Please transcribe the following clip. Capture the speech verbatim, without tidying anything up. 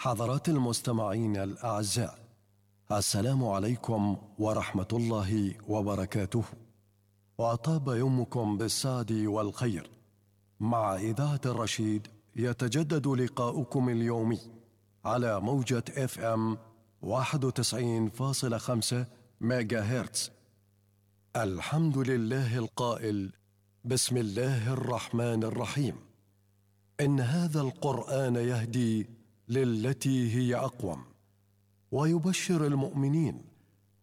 حضرات المستمعين الأعزاء، السلام عليكم ورحمة الله وبركاته، وأطاب يومكم بالسعد والخير. مع إذاعة الرشيد يتجدد لقاؤكم اليومي على موجة اف ام واحد وتسعين فاصلة خمسة ميجا هرتز. الحمد لله القائل: بسم الله الرحمن الرحيم، إن هذا القرآن يهدي للتي هي أقوم، ويبشر المؤمنين